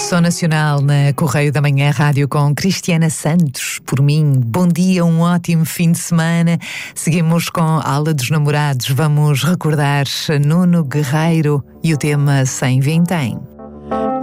Som Nacional na Correio da Manhã Rádio com Cristiana Santos. Por mim, bom dia, um ótimo fim de semana. Seguimos com a aula dos namorados. Vamos recordar Nuno Guerreiro e o tema Sem Vintém.